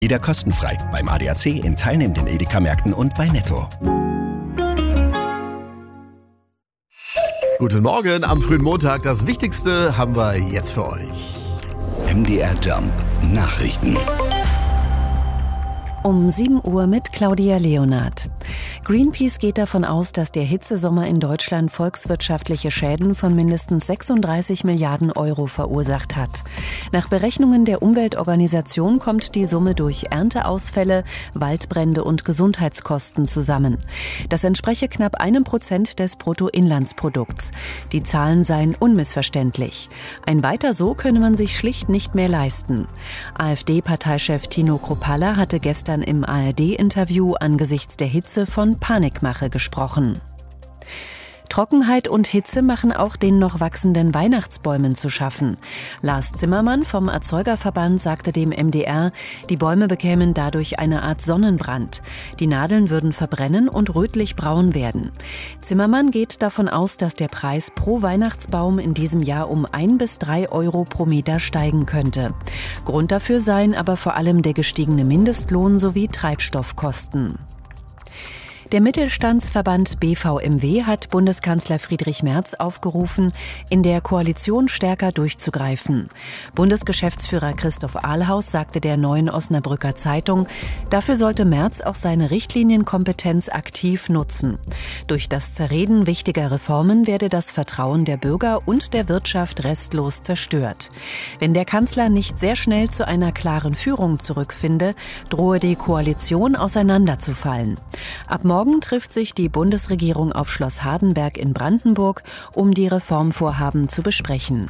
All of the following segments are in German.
Wieder kostenfrei beim ADAC in teilnehmenden Edeka-Märkten und bei Netto. Guten Morgen am frühen Montag. Das Wichtigste haben wir jetzt für euch. MDR Jump Nachrichten. Um 7 Uhr mit Claudia Leonard. Greenpeace geht davon aus, dass der Hitzesommer in Deutschland volkswirtschaftliche Schäden von mindestens 36 Milliarden Euro verursacht hat. Nach Berechnungen der Umweltorganisation kommt die Summe durch Ernteausfälle, Waldbrände und Gesundheitskosten zusammen. Das entspreche knapp 1% des Bruttoinlandsprodukts. Die Zahlen seien unmissverständlich. Ein Weiter so könne man sich schlicht nicht mehr leisten. AfD-Parteichef Tino Kruppalla hatte gestern im ARD-Interview angesichts der Hitze von Panikmache gesprochen. Trockenheit und Hitze machen auch den noch wachsenden Weihnachtsbäumen zu schaffen. Lars Zimmermann vom Erzeugerverband sagte dem MDR, die Bäume bekämen dadurch eine Art Sonnenbrand. Die Nadeln würden verbrennen und rötlich-braun werden. Zimmermann geht davon aus, dass der Preis pro Weihnachtsbaum in diesem Jahr um 1 bis 3 Euro pro Meter steigen könnte. Grund dafür seien aber vor allem der gestiegene Mindestlohn sowie Treibstoffkosten. Der Mittelstandsverband BVMW hat Bundeskanzler Friedrich Merz aufgerufen, in der Koalition stärker durchzugreifen. Bundesgeschäftsführer Christoph Ahlhaus sagte der Neuen Osnabrücker Zeitung, dafür sollte Merz auch seine Richtlinienkompetenz aktiv nutzen. Durch das Zerreden wichtiger Reformen werde das Vertrauen der Bürger und der Wirtschaft restlos zerstört. Wenn der Kanzler nicht sehr schnell zu einer klaren Führung zurückfinde, drohe die Koalition auseinanderzufallen. Ab morgen trifft sich die Bundesregierung auf Schloss Hardenberg in Brandenburg, um die Reformvorhaben zu besprechen.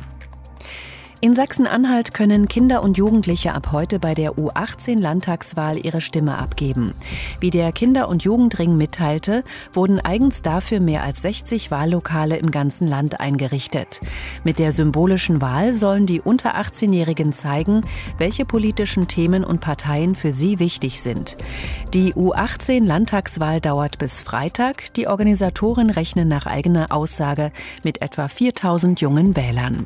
In Sachsen-Anhalt können Kinder und Jugendliche ab heute bei der U18-Landtagswahl ihre Stimme abgeben. Wie der Kinder- und Jugendring mitteilte, wurden eigens dafür mehr als 60 Wahllokale im ganzen Land eingerichtet. Mit der symbolischen Wahl sollen die unter 18-Jährigen zeigen, welche politischen Themen und Parteien für sie wichtig sind. Die U18-Landtagswahl dauert bis Freitag. Die Organisatoren rechnen nach eigener Aussage mit etwa 4.000 jungen Wählern.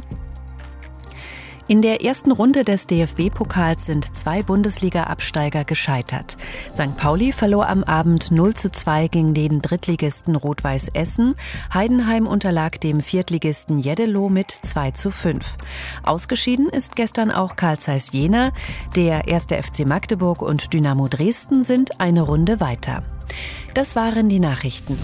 In der ersten Runde des DFB-Pokals sind 2 Bundesliga-Absteiger gescheitert. St. Pauli verlor am Abend 0:2 gegen den Drittligisten Rot-Weiß Essen. Heidenheim unterlag dem Viertligisten Jeddelo mit 2:5. Ausgeschieden ist gestern auch Carl Zeiss Jena. Der 1. FC Magdeburg und Dynamo Dresden sind eine Runde weiter. Das waren die Nachrichten.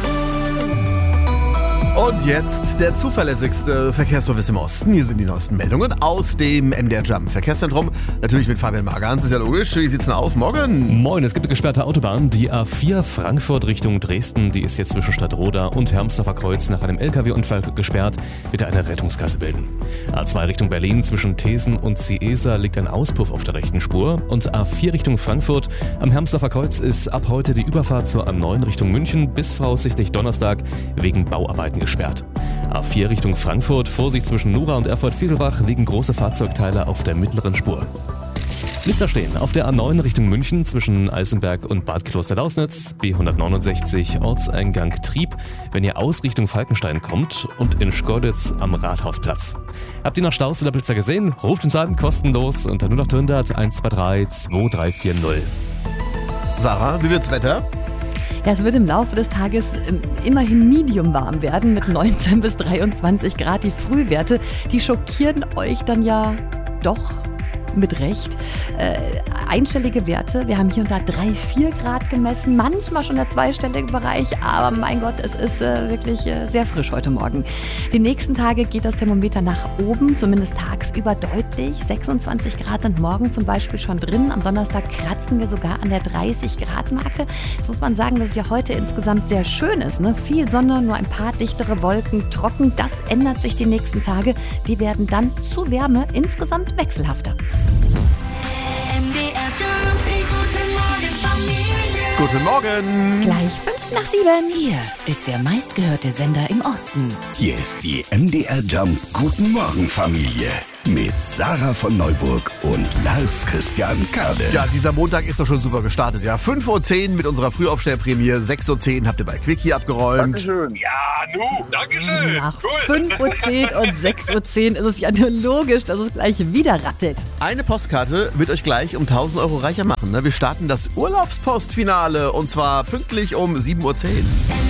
Und jetzt der zuverlässigste Verkehrsservice im Osten. Hier sind die neuesten Meldungen aus dem MDR Jump Verkehrszentrum. Natürlich mit Fabian Magans, ist ja logisch. Wie sieht's denn aus? Morgen? Moin, es gibt eine gesperrte Autobahn. Die A4 Frankfurt Richtung Dresden, die ist jetzt zwischen Stadtroda und Hermsdorfer Kreuz nach einem LKW-Unfall gesperrt. Bitte eine Rettungskasse bilden. A2 Richtung Berlin zwischen Thesen und Ciesa liegt ein Auspuff auf der rechten Spur. Und A4 Richtung Frankfurt am Hermsdorfer Kreuz ist ab heute die Überfahrt zur A9 Richtung München bis voraussichtlich Donnerstag wegen Bauarbeiten gesperrt. A4 Richtung Frankfurt, Vorsicht zwischen Nura und Erfurt-Fieselbach, liegen große Fahrzeugteile auf der mittleren Spur. Blitzer stehen auf der A9 Richtung München zwischen Eisenberg und Bad Klosterdaußnitz, B169 Ortseingang Trieb, wenn ihr aus Richtung Falkenstein kommt, und in Schkoditz am Rathausplatz. Habt ihr noch Staus oder Blitzer gesehen? Ruft uns an, kostenlos unter 0800 123 2340. Sarah, wie wird's Wetter? Ja, es wird im Laufe des Tages immerhin medium warm werden mit 19 bis 23 Grad. Die Frühwerte, die schockieren euch dann ja doch mit Recht. Einstellige Werte, wir haben hier und da 3-4 Grad gemessen, manchmal schon der zweistellige Bereich, aber mein Gott, es ist wirklich sehr frisch heute Morgen. Die nächsten Tage geht das Thermometer nach oben, zumindest tagsüber deutlich. 26 Grad sind morgen zum Beispiel schon drin. Am Donnerstag kratzen wir sogar an der 30-Grad-Marke. Jetzt muss man sagen, dass es ja heute insgesamt sehr schön ist, ne? Viel Sonne, nur ein paar dichtere Wolken, trocken. Das ändert sich die nächsten Tage. Die werden dann zu Wärme insgesamt wechselhafter. Guten Morgen! Gleich 5 nach 7. Hier ist der meistgehörte Sender im Osten. Hier ist die MDR Jump Guten Morgen Familie mit Sarah von Neuburg und Lars Christian Kade. Ja, dieser Montag ist doch schon super gestartet. Ja, 5.10 Uhr mit unserer Frühaufstellprämie, 6.10 Uhr habt ihr bei Quickie abgeräumt. Dankeschön. Ja, Dankeschön. Nach Cool. 5.10 Uhr und 6.10 Uhr ist es ja nur logisch, dass es gleich wieder rattelt. Eine Postkarte wird euch gleich um 1.000 Euro reicher machen. Wir starten das Urlaubspostfinale und zwar pünktlich um 7.10 Uhr.